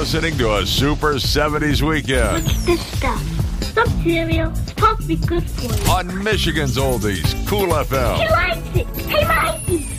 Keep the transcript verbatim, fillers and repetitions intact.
listening to a Super seventies Weekend. What's this stuff? Some cereal. It's supposed to be good for you. On Michigan's Oldies, Cool F M. He likes it. He likes it.